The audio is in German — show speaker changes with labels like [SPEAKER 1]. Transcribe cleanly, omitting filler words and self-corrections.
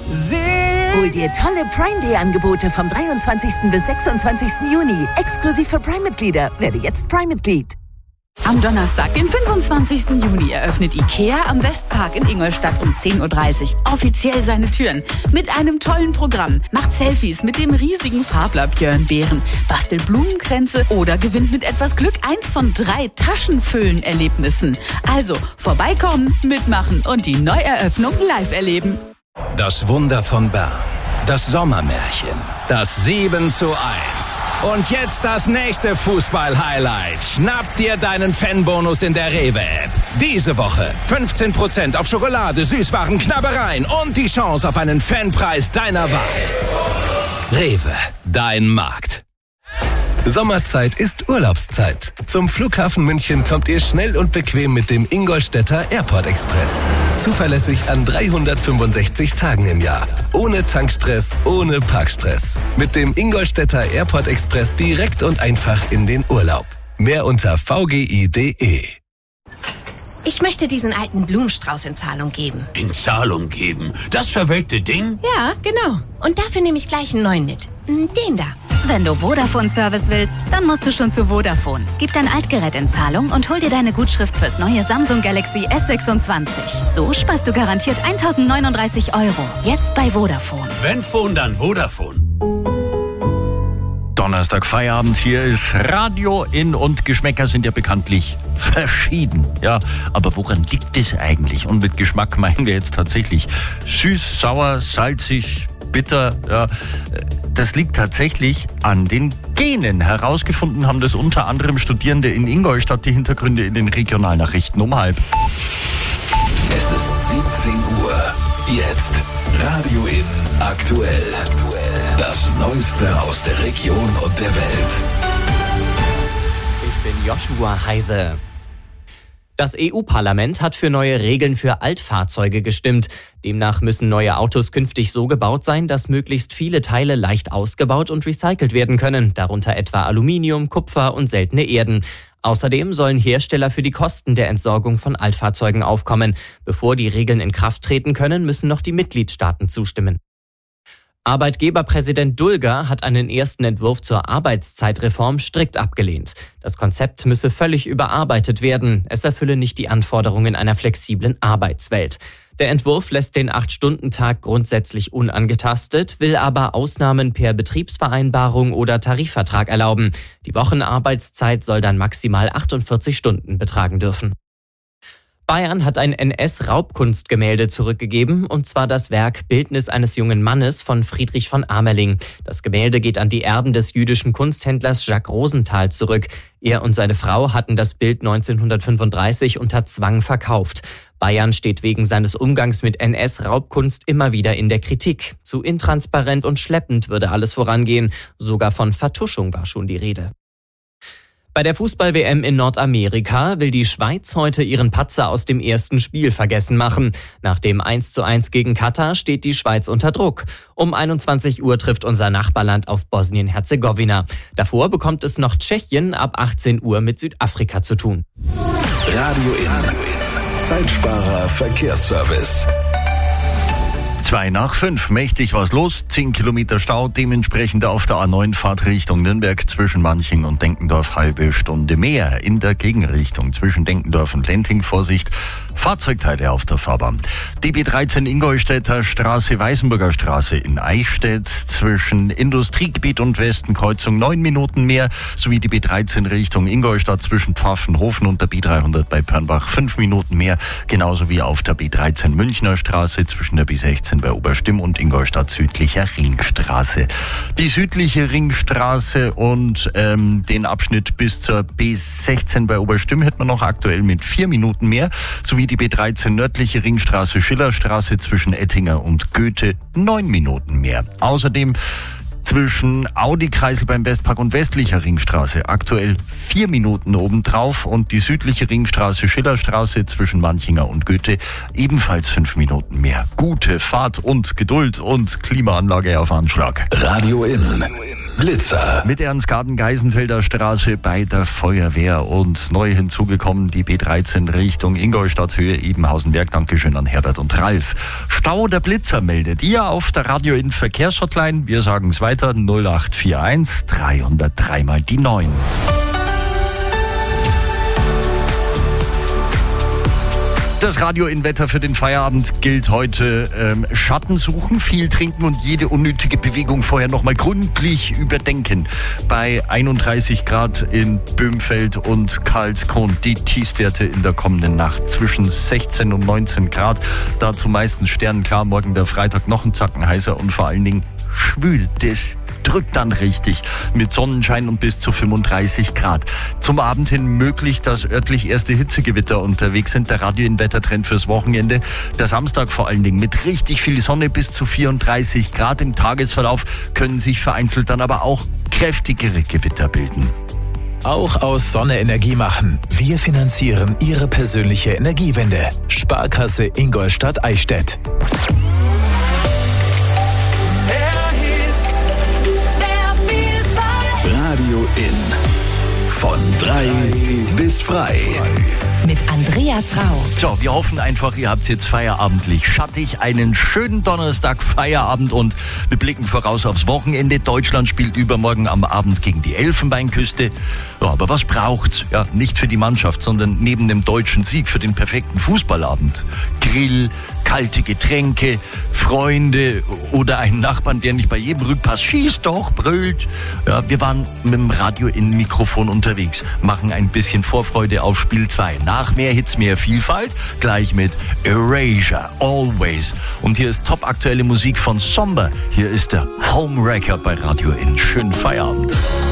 [SPEAKER 1] Hol dir tolle Prime-Day-Angebote vom 23. bis 26. Juni. Exklusiv für Prime-Mitglieder. Werde jetzt Prime-Mitglied.
[SPEAKER 2] Am Donnerstag, den 25. Juni, eröffnet IKEA am Westpark in Ingolstadt um 10.30 Uhr offiziell seine Türen. Mit einem tollen Programm. Macht Selfies mit dem riesigen Farbler Björnbären, bastelt Blumenkränze oder gewinnt mit etwas Glück 1 von 3 Taschenfüllen-Erlebnissen. Also vorbeikommen, mitmachen und die Neueröffnung live erleben.
[SPEAKER 3] Das Wunder von Bern. Das Sommermärchen. Das 7:1. Und jetzt das nächste Fußball-Highlight. Schnapp dir deinen Fanbonus in der Rewe-App. Diese Woche 15% auf Schokolade, Süßwaren, Knabbereien und die Chance auf einen Fanpreis deiner Wahl. Rewe, dein Markt.
[SPEAKER 4] Sommerzeit ist Urlaubszeit. Zum Flughafen München kommt ihr schnell und bequem mit dem Ingolstädter Airport Express. Zuverlässig an 365 Tagen im Jahr. Ohne Tankstress, ohne Parkstress. Mit dem Ingolstädter Airport Express direkt und einfach in den Urlaub. Mehr unter vgi.de.
[SPEAKER 5] Ich möchte diesen alten Blumenstrauß in Zahlung geben.
[SPEAKER 6] In Zahlung geben? Das verwelkte Ding?
[SPEAKER 5] Ja, genau. Und dafür nehme ich gleich einen neuen mit. Den da.
[SPEAKER 7] Wenn du Vodafone-Service willst, dann musst du schon zu Vodafone. Gib dein Altgerät in Zahlung und hol dir deine Gutschrift fürs neue Samsung Galaxy S26. So sparst du garantiert 1.039 €. Jetzt bei Vodafone.
[SPEAKER 6] Wenn Phone, dann Vodafone.
[SPEAKER 8] Donnerstag Feierabend, hier ist Radio in und Geschmäcker sind ja bekanntlich verschieden. Ja, aber woran liegt es eigentlich? Und mit Geschmack meinen wir jetzt tatsächlich süß, sauer, salzig, bitter. Ja, das liegt tatsächlich an den Genen. Herausgefunden haben das unter anderem Studierende in Ingolstadt. Die Hintergründe in den Regionalnachrichten um 12:30.
[SPEAKER 9] Es ist 17 Uhr. Jetzt Radio in aktuell. Das Neueste aus der Region und der Welt.
[SPEAKER 10] Ich bin Joshua Heise. Das EU-Parlament hat für neue Regeln für Altfahrzeuge gestimmt. Demnach müssen neue Autos künftig so gebaut sein, dass möglichst viele Teile leicht ausgebaut und recycelt werden können, darunter etwa Aluminium, Kupfer und seltene Erden. Außerdem sollen Hersteller für die Kosten der Entsorgung von Altfahrzeugen aufkommen. Bevor die Regeln in Kraft treten können, müssen noch die Mitgliedstaaten zustimmen. Arbeitgeberpräsident Dulger hat einen ersten Entwurf zur Arbeitszeitreform strikt abgelehnt. Das Konzept müsse völlig überarbeitet werden. Es erfülle nicht die Anforderungen einer flexiblen Arbeitswelt. Der Entwurf lässt den 8-Stunden-Tag grundsätzlich unangetastet, will aber Ausnahmen per Betriebsvereinbarung oder Tarifvertrag erlauben. Die Wochenarbeitszeit soll dann maximal 48 Stunden betragen dürfen. Bayern hat ein NS-Raubkunstgemälde zurückgegeben, und zwar das Werk Bildnis eines jungen Mannes von Friedrich von Amerling. Das Gemälde geht an die Erben des jüdischen Kunsthändlers Jacques Rosenthal zurück. Er und seine Frau hatten das Bild 1935 unter Zwang verkauft. Bayern steht wegen seines Umgangs mit NS-Raubkunst immer wieder in der Kritik. Zu intransparent und schleppend würde alles vorangehen. Sogar von Vertuschung war schon die Rede. Bei der Fußball-WM in Nordamerika will die Schweiz heute ihren Patzer aus dem ersten Spiel vergessen machen. Nach dem 1:1 gegen Katar steht die Schweiz unter Druck. Um 21 Uhr trifft unser Nachbarland auf Bosnien-Herzegowina. Davor bekommt es noch Tschechien ab 18 Uhr mit Südafrika zu tun.
[SPEAKER 9] Radio in. Zeitsparer Verkehrsservice.
[SPEAKER 8] 4:55, mächtig was los, 10 Kilometer Stau, dementsprechend auf der A9 Fahrt Richtung Nürnberg zwischen Manching und Denkendorf halbe Stunde mehr. In der Gegenrichtung zwischen Denkendorf und Lenting Vorsicht, Fahrzeugteile auf der Fahrbahn. Die B13 Ingolstädter Straße, Weißenburger Straße in Eichstätt zwischen Industriegebiet und Westenkreuzung 9 Minuten mehr, sowie die B13 Richtung Ingolstadt zwischen Pfaffenhofen und der B300 bei Pörnbach 5 Minuten mehr, genauso wie auf der B13 Münchner Straße zwischen der B16 bei Oberstimm und Ingolstadt südlicher Ringstraße. Die südliche Ringstraße und den Abschnitt bis zur B16 bei Oberstimm hätten wir noch aktuell mit 4 Minuten mehr, sowie die B13 nördliche Ringstraße Schillerstraße zwischen Ettinger und Goethe 9 Minuten mehr. Außerdem zwischen Audi-Kreisel beim Westpark und westlicher Ringstraße aktuell 4 Minuten obendrauf und die südliche Ringstraße Schillerstraße zwischen Manchinger und Goethe ebenfalls 5 Minuten mehr. Gute Fahrt und Geduld und Klimaanlage auf Anschlag.
[SPEAKER 9] Radio in. Blitzer.
[SPEAKER 8] Mit Ernstgarten-Geisenfelder Straße bei der Feuerwehr und neu hinzugekommen die B13 Richtung Ingolstadt, Höhe Ebenhausen-Berg. Dankeschön an Herbert und Ralf. Stau der Blitzer meldet ihr auf der Radio in Verkehrshotline. Wir sagen es weiter, 0841 303 mal die 9. Das Radio-In-Wetter für den Feierabend gilt heute Schatten suchen, viel trinken und jede unnötige Bewegung vorher nochmal gründlich überdenken. Bei 31 Grad in Böhmfeld und Karlskron die Tiefstwerte in der kommenden Nacht zwischen 16 und 19 Grad. Dazu meistens sternenklar, morgen der Freitag noch ein Zacken heißer und vor allen Dingen schwül. Das drückt dann richtig mit Sonnenschein und bis zu 35 Grad. Zum Abend hin möglich, dass örtlich erste Hitzegewitter unterwegs sind. Der Radio-In-Wettertrend fürs Wochenende. Der Samstag vor allen Dingen mit richtig viel Sonne bis zu 34 Grad. Im Tagesverlauf können sich vereinzelt dann aber auch kräftigere Gewitter bilden.
[SPEAKER 11] Auch aus Sonne Energie machen. Wir finanzieren Ihre persönliche Energiewende. Sparkasse Ingolstadt-Eichstätt.
[SPEAKER 9] Radio In. Von 3 bis frei.
[SPEAKER 5] Mit Andreas Rau.
[SPEAKER 8] So, wir hoffen einfach, ihr habt jetzt feierabendlich schattig, einen schönen Donnerstag Feierabend und wir blicken voraus aufs Wochenende. Deutschland spielt übermorgen am Abend gegen die Elfenbeinküste. Ja, aber was braucht's? Ja, nicht für die Mannschaft, sondern neben dem deutschen Sieg für den perfekten Fußballabend. Grill, kalte Getränke, Freunde oder einen Nachbarn, der nicht bei jedem Rückpass schießt doch, brüllt. Ja, wir waren mit dem Radio in Mikrofon unterwegs, machen ein bisschen Vorfreude auf Spiel 2. Nach mehr Hits, mehr Vielfalt, gleich mit Erasure, Always. Und hier ist top aktuelle Musik von Somber. Hier ist der Homewrecker bei Radio in. Schönen Feierabend.